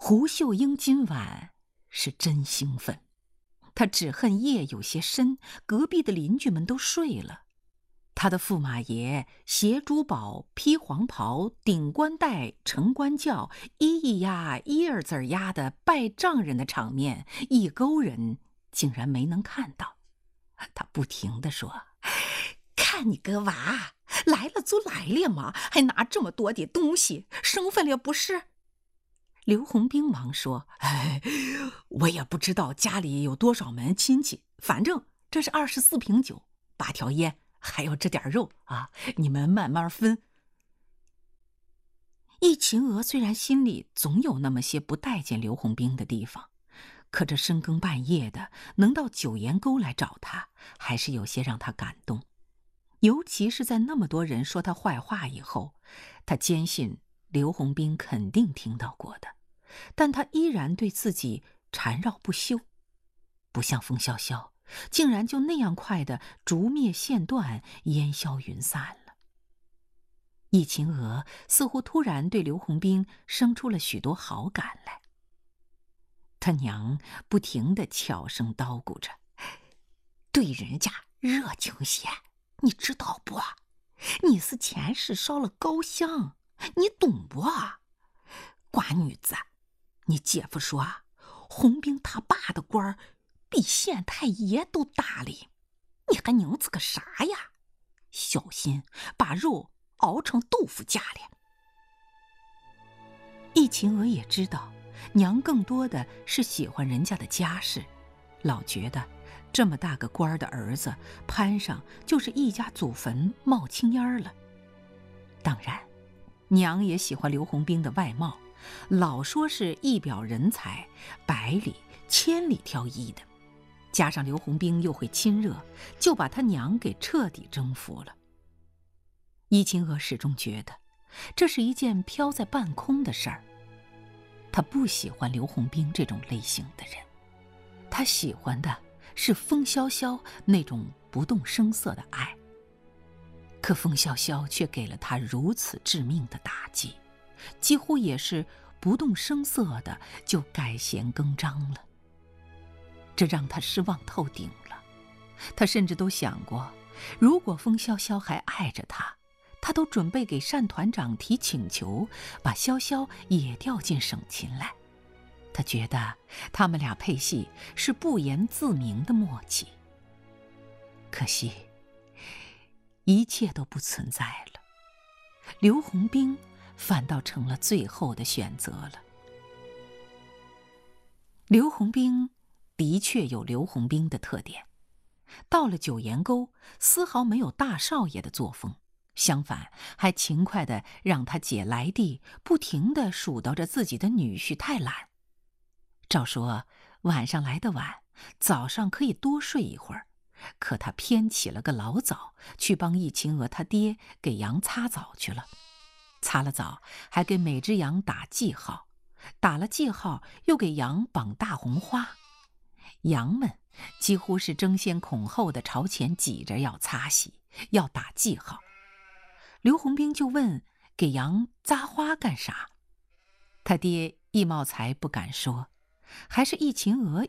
胡秀英今晚是真兴奋，她只恨夜有些深，隔壁的邻居们都睡了。他的驸马爷携珠宝、披黄袍、顶冠带、乘冠轿，咿呀一二字呀的拜丈人的场面，一勾人竟然没能看到。他不停地说：“看你个娃，来了就来了嘛，还拿这么多的东西，生分了不是？”刘洪兵忙说：“我也不知道家里有多少门亲戚，反正这是24瓶酒，8条烟，还有这点肉啊，你们慢慢分。”易秦娥虽然心里总有那么些不待见刘洪兵的地方，可这深更半夜的能到九岩沟来找他，还是有些让他感动。尤其是在那么多人说他坏话以后，他坚信刘洪兵肯定听到过的，但他依然对自己缠绕不休，不像风萧萧，竟然就那样快的烛灭线断，烟消云散了。易秦娥似乎突然对刘洪兵生出了许多好感来。他娘不停地悄声叨咕着：“对人家热情些，你知道不？你是前世烧了高香，你懂不？瓜女子，你姐夫说，洪兵他爸的官儿比县太爷都大哩，你还拧子个啥呀？小心把肉熬成豆腐架了。”易秦娥也知道，娘更多的是喜欢人家的家世，老觉得这么大个官儿的儿子攀上就是一家祖坟冒青烟了。当然，娘也喜欢刘洪兵的外貌，老说是一表人才，百里千里挑一的，加上刘洪兵又会亲热，就把他娘给彻底征服了。易秦娥始终觉得这是一件飘在半空的事儿。她不喜欢刘洪兵这种类型的人，她喜欢的是风萧萧那种不动声色的爱。可风萧萧却给了她如此致命的打击，几乎也是不动声色的就改弦更张了。这让她失望透顶了。她甚至都想过，如果风萧萧还爱着她，他都准备给单团长提请求，把萧萧也调进省勤来。他觉得他们俩配戏是不言自明的默契。可惜，一切都不存在了。刘洪兵反倒成了最后的选择了。刘洪兵的确有刘洪兵的特点，到了九岩沟，丝毫没有大少爷的作风。相反，还勤快地让他姐来地，不停地数叨着自己的女婿太懒。照说晚上来得晚，早上可以多睡一会儿，可他偏起了个老早，去帮易秦娥他爹给羊擦澡去了。擦了澡，还给每只羊打记号，打了记号又给羊绑大红花。羊们几乎是争先恐后的朝前挤着要擦洗，要打记号。刘洪兵就问给羊扎花干啥，他爹易茂才不敢说，还是易秦娥